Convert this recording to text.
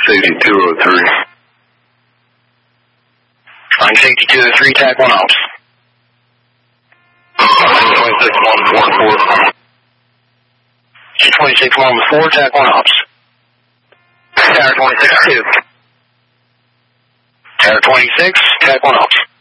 Safety 203. I'm safety 203, tag 1 ops. 26114. 26114, tag 1 ops. Tower 26-2. Tower 26, tag 1 ops.